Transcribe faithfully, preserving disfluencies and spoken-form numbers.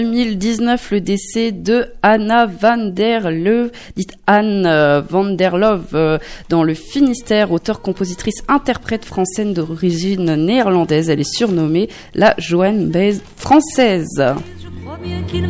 deux mille dix-neuf, le décès de Anna van der Leuve, dite Anne euh, van der Love, euh, dans le Finistère, auteure, compositrice, interprète française d'origine néerlandaise. Elle est surnommée la Joan Baez française. Je crois bien qu'il